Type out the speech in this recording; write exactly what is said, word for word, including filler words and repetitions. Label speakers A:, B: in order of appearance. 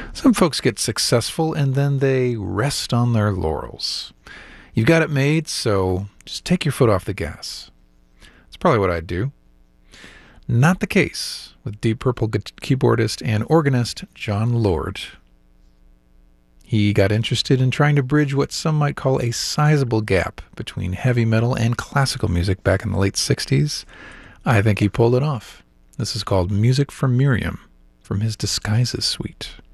A: Some folks get successful and then they rest on their laurels. You've got it made, so just take your foot off the gas. That's probably what I'd do. Not the case with Deep Purple keyboardist and organist Jon Lord. He got interested in trying to bridge what some might call a sizable gap between heavy metal and classical music back in the late sixties. I think he pulled it off. This is called Music for Miriam from his Disguises suite.